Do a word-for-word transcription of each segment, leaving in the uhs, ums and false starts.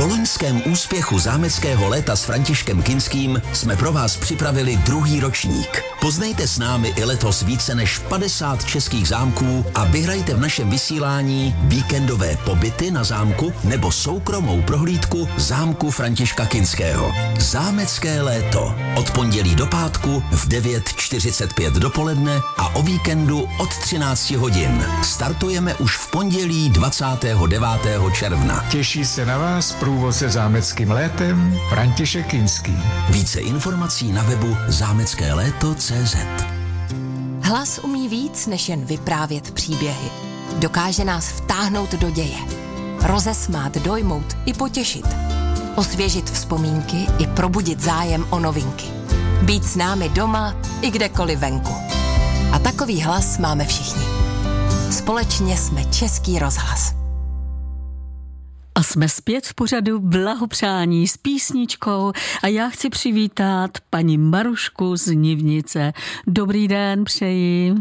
Po loňském úspěchu zámeckého léta s Františkem Kinským jsme pro vás připravili druhý ročník. Poznejte s námi i letos více než padesát českých zámků a vyhrajte v našem vysílání víkendové pobyty na zámku nebo soukromou prohlídku zámku Františka Kinského. Zámecké léto. Od pondělí do pátku v devět čtyřicet pět dopoledne a o víkendu od třináct hodin. Startujeme už v pondělí dvacátého devátého června. Těší se na vás průvodce zámeckým létem František Kinský. Více informací na webu zámecké léto tečka cé zet. Hlas umí víc, než jen vyprávět příběhy. Dokáže nás vtáhnout do děje. Rozesmát, dojmout i potěšit. Osvěžit vzpomínky i probudit zájem o novinky. Být s námi doma i kdekoliv venku. A takový hlas máme všichni. Společně jsme Český rozhlas. A jsme zpět v pořadu Blahopřání s písničkou a já chci přivítat paní Marušku z Nivnice. Dobrý den přeji.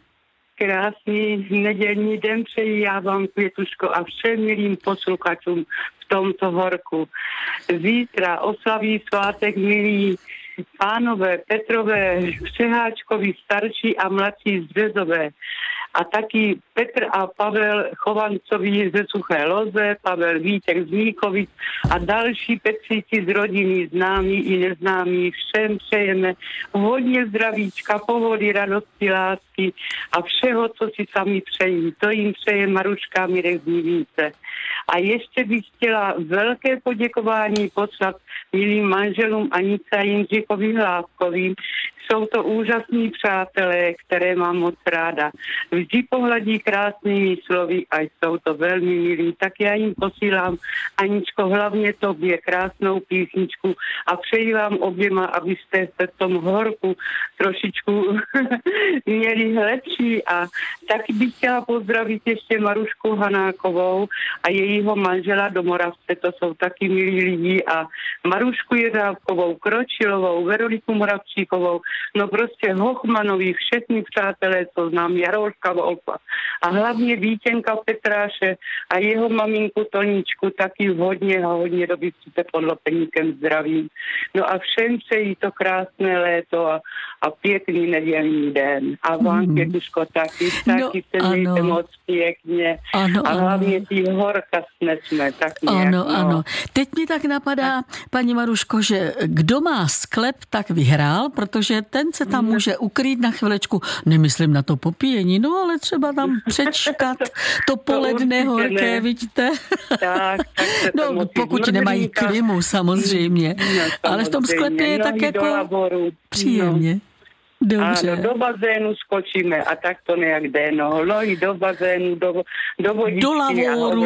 Krásný nedělní den přeji já vám, Květuško, a všem milým posluchačům v tomto horku. Zítra oslaví svátek milí pánové Petrové, Přeháčkovi starší a mladší z Březové. A taky Petr a Pavel Chovancovi ze Suché Loze, Pavel Vítek z Míkovic a další Petříci z rodiny, známí i neznámí. Všem přejeme hodně zdravíčka, pohody, radosti, lásky a všeho, co si sami přejí. To jim přeje Maruška Mirek z Nivnice. A ještě bych chtěla velké poděkování poslat milým manželům Anice a Jindřichovi Hlávkovým. Jsou to úžasní přátelé, které mám moc ráda. Vždy pohladí krásnými slovy a jsou to velmi milí. Tak já jim posílám, Aničko, hlavně tobě krásnou písničku a přeji vám oběma, abyste se v tom horku trošičku měli lepší. A taky bych chtěla pozdravit ještě Marušku Hanákovou a jejího manžela do Moravce, to jsou taky milí lidi, a Marušku Jeřávkovou, Kročilovou, Veroniku Moravčíkovou, no prostě Hochmanovi, všechny přátelé, co znám, Jaroška Volfa a hlavně Vítěnka Petráše a jeho maminku Toničku, taky hodně a hodně doby jste pod Lopeníkem zdravím. No a všem přeji to krásné léto a, a pěkný nedělní den. A vám, mm. Květuško, taky, taky no, se mějte moc pěkně. Ano, a hlavně ano. tý horka jsme, tak nějak. Ano, no. ano. Teď mi tak napadá, paní Maruško, že kdo má sklep, tak vyhrál, protože ten se tam může ukrýt na chvilečku, nemyslím na to popíjení, no ale třeba tam přečkat to poledne to horké, ne. vidíte? Tak, tak se to no, pokud nemají klimu, samozřejmě. No, ale v tom sklepě je tak jako příjemně. No. Dobře. Ano, do bazénu skočíme a tak to nějak jde, no. Lohy do bazénu, do, do vodičky. Do lavoru.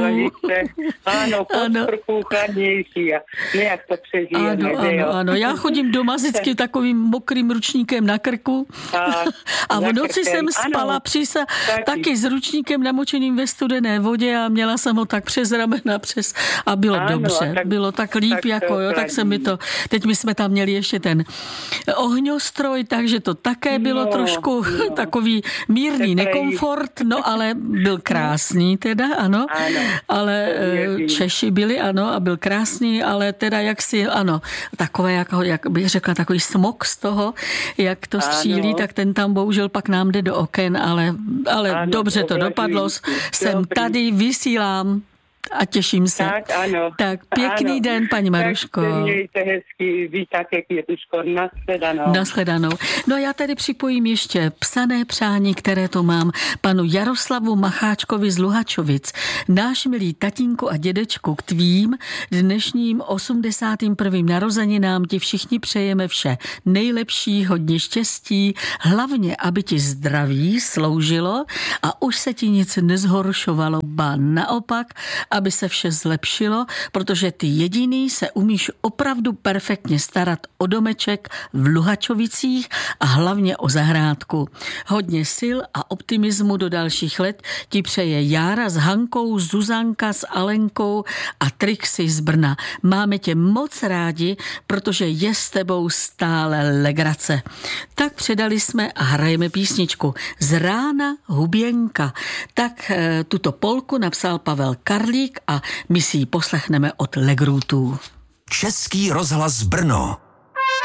Ano, pod sprchu, chladnější a nějak to přežijeme. Ano, ano, ano. Já chodím doma vždycky takovým mokrým ručníkem na krku. Tak, a v noci jsem spala přisa taky. taky s ručníkem namočeným ve studené vodě a měla jsem ho tak přes ramena, přes a bylo ano, dobře. A tak, bylo tak líp, tak jako jo, tak se mi to, teď my jsme tam měli ještě ten ohňostroj, takže to také bylo no, trošku no. takový mírný nekomfort, no ale byl krásný teda, ano, ano ale Češi byli, ano, a byl krásný, ale teda jaksi, ano, takové, jako, jak bych řekla, takový smog z toho, jak to střílí, ano. tak ten tam bohužel pak nám jde do oken, ale, ale ano, dobře to dopadlo, jsem dobrý. Tady, vysílám a těším se. Tak, ano. Tak, pěkný ano. den, paní Maruško. Tak se mějte hezky, vy také, Květuško, nashledanou. Nashledanou. No já tady připojím ještě psané přání, které to mám panu Jaroslavu Macháčkovi z Luhačovic. Náš milý tatínku a dědečku, k tvým dnešním osmdesátým prvním narozeninám ti všichni přejeme vše nejlepší, hodně štěstí, hlavně, aby ti zdraví sloužilo a už se ti nic nezhoršovalo, ba naopak, aby se vše zlepšilo, protože ty jediný se umíš opravdu perfektně starat o domeček v Luhačovicích a hlavně o zahrádku. Hodně sil a optimismu do dalších let ti přeje Jára s Hankou, Zuzanka s Alenkou a Trixie z Brna. Máme tě moc rádi, protože je s tebou stále legrace. Tak předali jsme a hrajeme písničku Z rána huběnka. Tak tuto polku napsal Pavel Karlík Mařík a my si ji poslechneme od Legrutů. Český rozhlas Brno.